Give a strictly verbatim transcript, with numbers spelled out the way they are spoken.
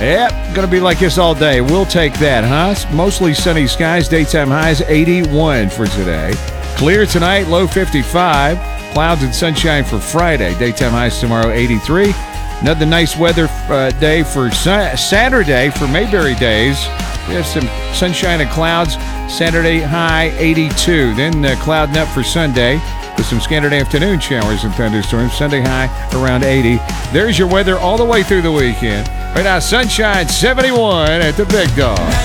Yep, going to be like this all day. We'll take that, huh? Mostly sunny skies, daytime highs eighty-one for today. Clear tonight, low fifty-five. Clouds and sunshine for Friday. Daytime highs tomorrow eighty-three. Another nice weather uh, day for su- Saturday for Mayberry days. We have some sunshine and clouds. Saturday high eighty-two. Then uh, clouding up for Sunday with some scattered afternoon showers and thunderstorms. Sunday high around eighty. There's your weather all the way through the weekend. Right now, sunshine seventy-one at the Big Dog.